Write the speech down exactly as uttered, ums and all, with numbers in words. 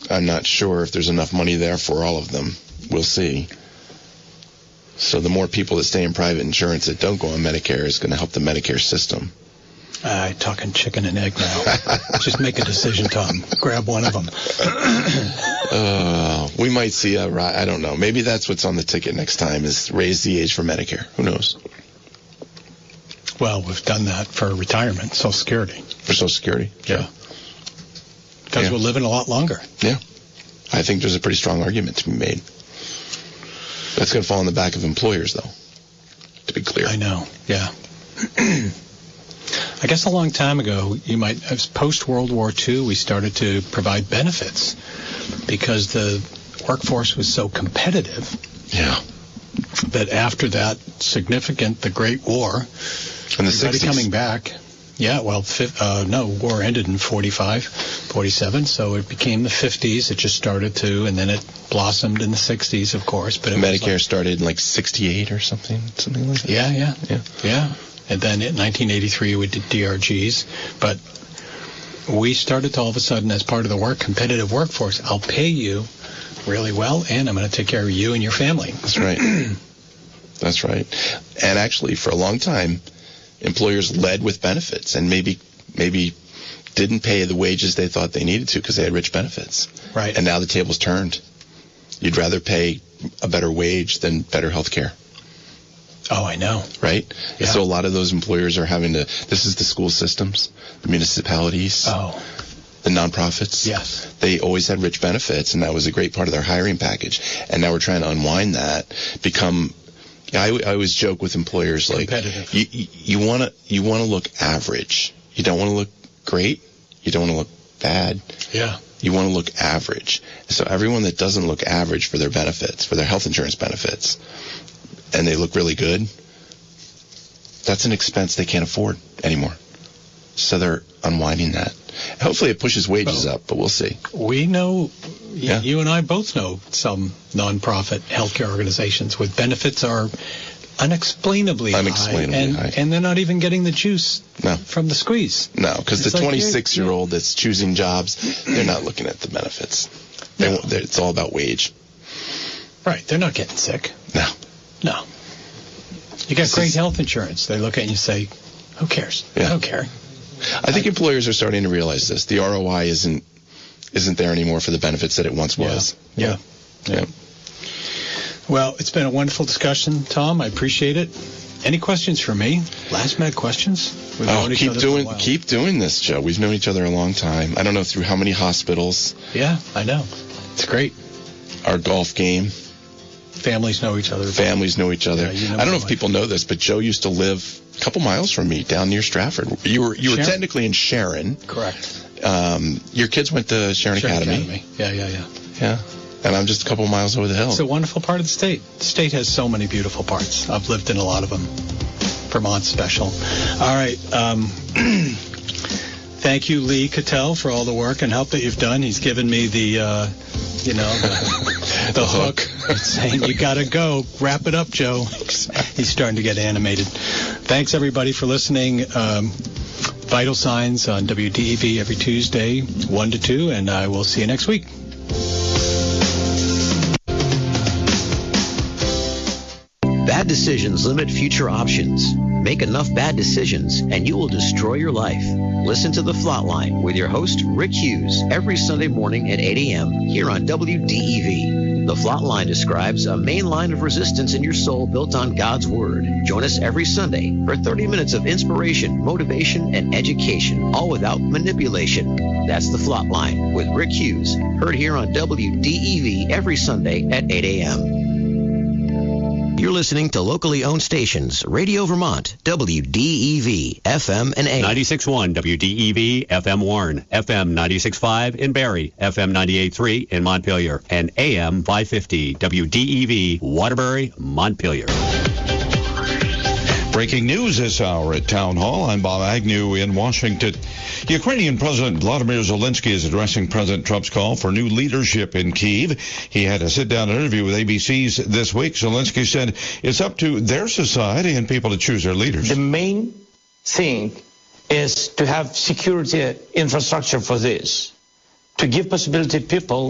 I'm not sure if there's enough money there for all of them. We'll see. So the more people that stay in private insurance that don't go on Medicare is going to help the Medicare system. Uh, talking chicken and egg now. Just make a decision, Tom. Grab one of them. uh, we might see a, I don't know. Maybe that's what's on the ticket next time is raise the age for Medicare. Who knows? Well, we've done that for retirement, Social Security. For Social Security? Yeah. Because yeah. we're living a lot longer. Yeah. I think there's a pretty strong argument to be made. That's going to fall on the back of employers, though, to be clear. I know, yeah. I guess a long time ago, you might, post-World War Two, we started to provide benefits because the workforce was so competitive. Yeah. That after that significant, the Great War, and the sixties coming back. Yeah, well, uh, no, war ended in forty-five, forty-seven, so it became the fifties. It just started to, and then it blossomed in the sixties, of course. But it Medicare like, started in like sixty-eight or something, something like that. Yeah, yeah, yeah, yeah. And then in nineteen eighty-three, we did D R Gs. But we started to all of a sudden, as part of the work competitive workforce, I'll pay you really well, and I'm going to take care of you and your family. That's right. That's right. And actually, for a long time, employers led with benefits and maybe maybe didn't pay the wages they thought they needed to because they had rich benefits. Right. And now the table's turned. You'd rather pay a better wage than better health care. Oh, I know. Right? Yeah. So a lot of those employers are having to, this is the school systems, the municipalities, oh. the nonprofits. Yes. They always had rich benefits, and that was a great part of their hiring package. And now we're trying to unwind that, become... I, I always joke with employers like you you want to you want to look average. You don't want to look great. You don't want to look bad. Yeah. You want to look average. So everyone that doesn't look average for their benefits, for their health insurance benefits, and they look really good, that's an expense they can't afford anymore. So they're unwinding that. Hopefully it pushes wages well, up, but we'll see. We know, yeah. you and I both know some nonprofit healthcare organizations with benefits are unexplainably, unexplainably high, and, high. and they're not even getting the juice no. from the squeeze. No, because the like twenty-six-year-old that's choosing jobs, they're not looking at the benefits. They, no. It's all about wage. Right. They're not getting sick. No. No. You got this great is, health insurance. They look at you and say, who cares? Yeah. I don't care. I think employers are starting to realize this. The R O I isn't isn't there anymore for the benefits that it once was. Yeah. Yeah. yeah. yeah. Well, it's been a wonderful discussion, Tom. I appreciate it. Any questions for me? Last minute questions? We've oh, keep doing keep doing this, Joe. We've known each other a long time. I don't know through how many hospitals. Yeah, I know. It's great. Our golf game. Families know each other. Families know each other. Yeah, you know I don't know if much. people know this, but Joe used to live a couple miles from me down near Stratford. You were you were Sharon? technically in Sharon. Correct. Um, your kids went to Sharon, Sharon Academy. Academy. Yeah, yeah, yeah. Yeah. And I'm just a couple miles over the hill. It's a wonderful part of the state. The state has so many beautiful parts. I've lived in a lot of them. Vermont's special. All right. Um, thank you, Lee Cattell, for all the work and help that you've done. He's given me the, uh, you know, the, the hook. It's saying, you got to go. Wrap it up, Joe. He's starting to get animated. Thanks, everybody, for listening. Um, Vital Signs on W D E V every Tuesday, one to two, and I will see you next week. Bad decisions limit future options. Make enough bad decisions and you will destroy your life. Listen to The Flatline with your host, Rick Hughes, every Sunday morning at eight a.m. here on W D E V. The Flatline describes a main line of resistance in your soul built on God's Word. Join us every Sunday for thirty minutes of inspiration, motivation, and education, all without manipulation. That's The Flatline with Rick Hughes, heard here on W D E V every Sunday at eight a.m. You're listening to locally owned stations, Radio Vermont, W D E V, F M and A M. ninety-six point one W D E V, F M Warren, F M ninety-six point five in Barrie, F M ninety-eight point three in Montpelier, and A M five fifty, W D E V, Waterbury, Montpelier. Breaking news this hour at Town Hall. I'm Bob Agnew in Washington. Ukrainian President Vladimir Zelensky is addressing President Trump's call for new leadership in Kyiv. He had a sit-down interview with A B C's this week. Zelensky said it's up to their society and people to choose their leaders. The main thing is to have security infrastructure for this, to give possibility to people